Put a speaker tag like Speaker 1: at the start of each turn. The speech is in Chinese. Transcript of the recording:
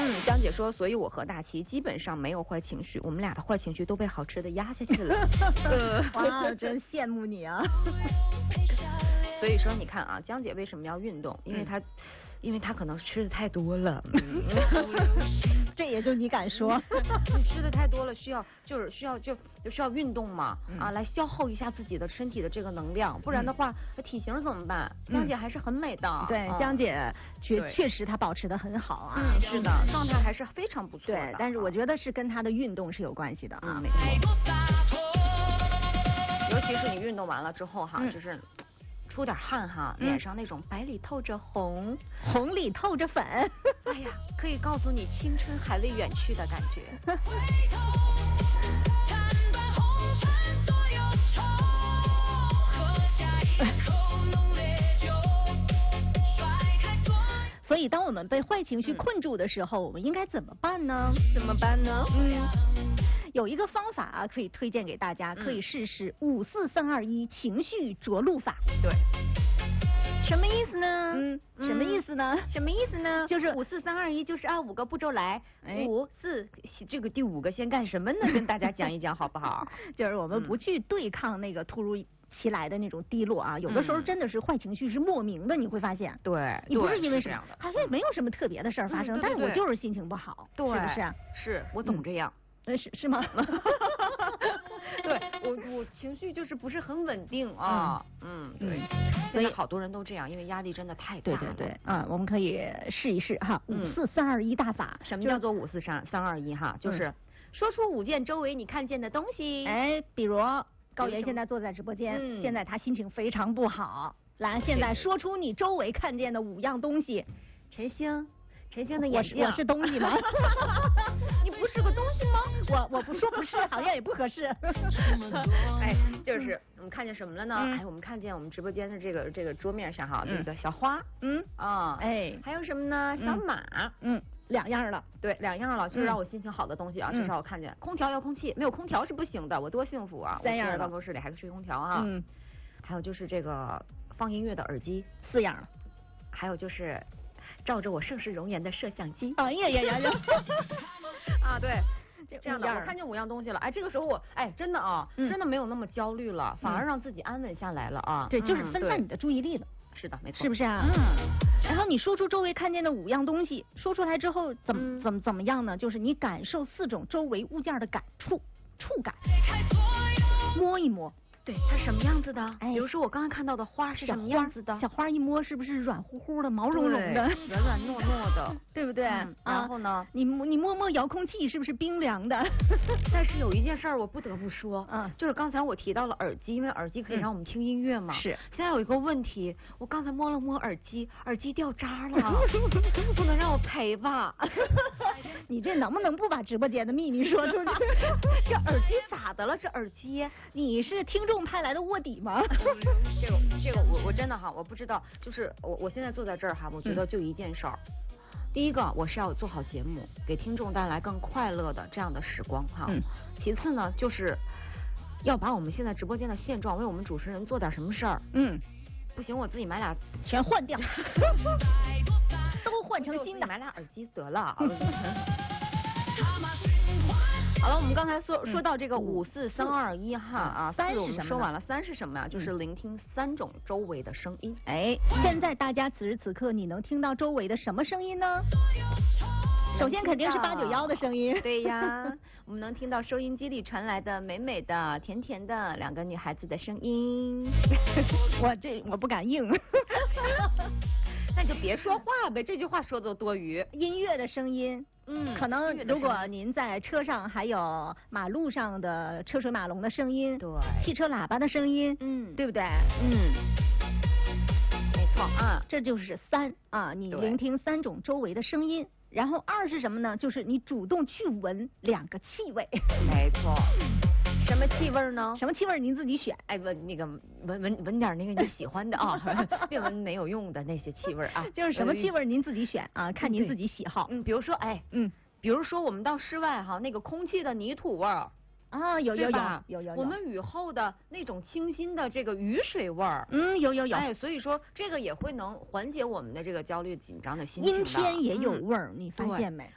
Speaker 1: 江姐说，所以我和大齐基本上没有坏情绪，我们俩的坏情绪都被好吃的压下去了。
Speaker 2: 哇，真羡慕你啊！
Speaker 1: 所以说，你看啊，江姐为什么要运动？因为她可能吃的太多了。
Speaker 2: 这也就你敢说？
Speaker 1: 你吃的太多了，需要运动嘛，来消耗一下自己的身体的这个能量，不然的话，体型怎么办？江姐还是很美的。
Speaker 2: 对，江姐确实她保持的很好啊。
Speaker 1: 是的，状态还是非常不错的。
Speaker 2: 对，但是我觉得是跟她的运动是有关系的啊。
Speaker 1: 没错。尤其是你运动完了之后哈，就是出点汗哈，脸上那种白里透着红，
Speaker 2: 红里透着粉，
Speaker 1: 哎呀，可以告诉你青春还未远去的感觉。
Speaker 2: 所以当我们被坏情绪困住的时候，我们应该怎么办呢？
Speaker 1: 怎么办呢？
Speaker 2: 有一个方法啊，可以推荐给大家，可以试试54321情绪着陆法。
Speaker 1: 对。
Speaker 2: 什么意思呢？什么意思呢？
Speaker 1: 什么意思呢？
Speaker 2: 就是
Speaker 1: 54321，就是按5个步骤来。5、4，这个第5个先干什么呢？跟大家讲一讲好不好？
Speaker 2: 就是我们不去对抗那个突如其来的那种低落啊，有的时候真的是坏情绪是莫名的，你会发现。
Speaker 1: 对，
Speaker 2: 你不是因为什么，
Speaker 1: 好
Speaker 2: 像没有什么特别的事儿发生，但是我就是心情不好，
Speaker 1: 对，
Speaker 2: 是不是？
Speaker 1: 是我总这样。
Speaker 2: 是吗？
Speaker 1: 对，我情绪就是不是很稳定啊。对。所以好多人都这样，因为压力真的太大了。
Speaker 2: 对，我们可以试一试哈，54321大法。
Speaker 1: 什么叫做54321哈？就是说出5件周围你看见的东西。
Speaker 2: 比如高原现在坐在直播间，现在他心情非常不好。来，现在说出你周围看见的5样东西。
Speaker 1: 陈星的眼睛，
Speaker 2: 我是东西吗？
Speaker 1: 你不是个东西吗？
Speaker 2: 我不说不是，好像也不合适。
Speaker 1: 就是我们看见什么了呢？我们看见我们直播间的这个桌面上哈，这个小花，还有什么呢？小马
Speaker 2: ，2样了。
Speaker 1: 对，2样了，就是让我心情好的东西啊，至少我看见。空调遥控器，没有空调是不行的，我多幸福啊！3样了，办公室里还吹空调啊。还有就是这个放音乐的耳机
Speaker 2: ，4样了。
Speaker 1: 还有就是照着我盛世容颜的摄像机。
Speaker 2: 哎呀！
Speaker 1: 啊，对，这样的，我看见5样东西了。这个时候我真的啊，真的没有那么焦虑了，反而让自己安稳下来了啊。
Speaker 2: 对，就是分散你的注意力了。
Speaker 1: 是的，没错。
Speaker 2: 是不是啊？然后你说出周围看见的5样东西，说出来之后怎么样呢？就是你感受4种周围物件的触感，摸一摸。
Speaker 1: 对，它什么样子的？比如说我刚才看到的花是什么样子的？
Speaker 2: 小花一摸是不是软乎乎的、毛茸茸的、
Speaker 1: 软软糯糯的，
Speaker 2: 对不对？
Speaker 1: 然后呢，
Speaker 2: 你摸摸遥控器是不是冰凉的？
Speaker 1: 但是有一件事儿我不得不说，就是刚才我提到了耳机，因为耳机可以让我们听音乐嘛。
Speaker 2: 是。
Speaker 1: 现在有一个问题，我刚才摸了摸耳机，耳机掉渣了，不能让我赔吧？
Speaker 2: 你这能不能不把直播间的秘密说出去？
Speaker 1: 这耳机咋的了？这耳机，
Speaker 2: 你是听众派来的卧底吗？
Speaker 1: 这个我真的哈，我不知道，就是我现在坐在这儿哈，我觉得就一件事儿。第一个，我是要做好节目，给听众带来更快乐的这样的时光哈。其次呢，就是要把我们现在直播间的现状为我们主持人做点什么事儿。不行，我自己买俩
Speaker 2: 全换掉，都换成新的，
Speaker 1: 买俩耳机得了。好了，我们刚才说到这个54321哈，4我们说完了，3是什么呀？就是聆听3种周围的声音。
Speaker 2: 现在大家此时此刻你能听到周围的什么声音呢？首先肯定是891的声音。
Speaker 1: 对呀，我们能听到收音机里传来的美美的、甜甜的2个女孩子的声音。
Speaker 2: 我不敢应。
Speaker 1: 那就别说话呗，这句话说的多余。
Speaker 2: 音乐的声音。可能如果您在车上还有马路上的车水马龙的声音，
Speaker 1: 对，
Speaker 2: 汽车喇叭的声音，对不对？
Speaker 1: 没错
Speaker 2: 这就是3啊，你聆听3种周围的声音。然后2是什么呢？就是你主动去闻2个气味。
Speaker 1: 没错。什么气味呢？
Speaker 2: 什么气味您自己选。
Speaker 1: 闻点那个你喜欢的啊，别闻没有用的那些气味啊。
Speaker 2: 就是什么气味您自己选啊，看您自己喜好。
Speaker 1: 比如说比如说我们到室外哈，那个空气的泥土味儿。有。我们雨后的那种清新的这个雨水味儿。
Speaker 2: 有。
Speaker 1: 所以说这个也会能缓解我们的这个焦虑紧张的心情的。
Speaker 2: 阴天也有味儿，你发现没？